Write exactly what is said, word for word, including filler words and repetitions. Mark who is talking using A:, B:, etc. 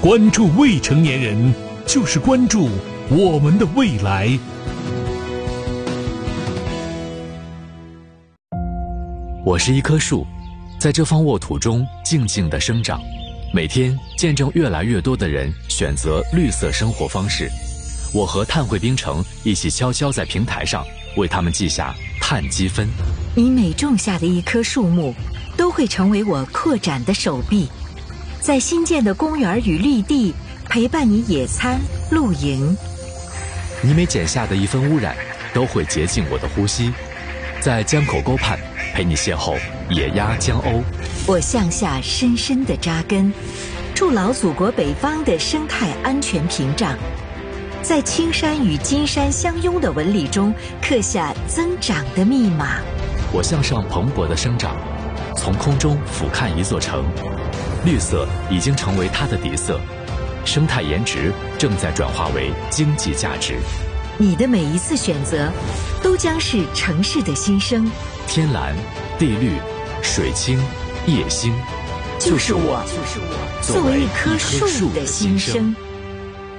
A: 关注未成年人，就是关注我们的未来。
B: 我是一棵树，在这方沃土中静静地生长，每天见证越来越多的人选择绿色生活方式。我和碳汇冰城一起悄悄在平台上为他们记下碳积分。
C: 你每种下的一棵树木，都会成为我扩展的手臂，在新建的公园与绿地陪伴你野餐露营。
B: 你每减下的一分污染，都会洁净我的呼吸，在江口沟畔陪你邂逅野鸭江鸥。
C: 我向下深深地扎根，筑牢祖国北方的生态安全屏障，在青山与金山相拥的纹理中刻下增长的密码。
B: 我向上蓬勃的生长，从空中俯瞰一座城，绿色已经成为它的底色，生态颜值正在转化为经济价值。
C: 你的每一次选择，都将是城市的新生。
B: 天蓝、地绿、水清、夜星，
C: 就是我，作为一棵树的新生。